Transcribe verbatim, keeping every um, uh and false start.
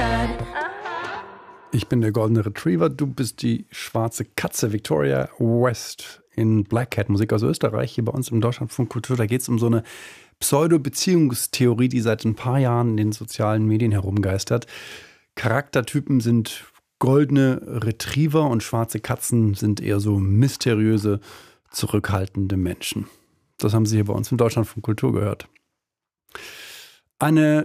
Ich bin der Goldene Retriever, du bist die schwarze Katze. Victoria West in Black Cat, Musik aus Österreich, hier bei uns im Deutschlandfunk Kultur. Da geht es um so eine Pseudo-Beziehungstheorie, die seit ein paar Jahren in den sozialen Medien herumgeistert. Charaktertypen sind goldene Retriever und schwarze Katzen sind eher so mysteriöse, zurückhaltende Menschen. Das haben Sie hier bei uns im Deutschlandfunk Kultur gehört. Eine